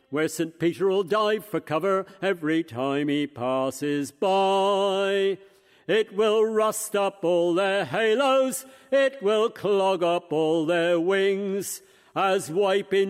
where St. Peter'll dive for cover every time he passes by. It will rust up all their halos, it will clog up all their wings, as wiping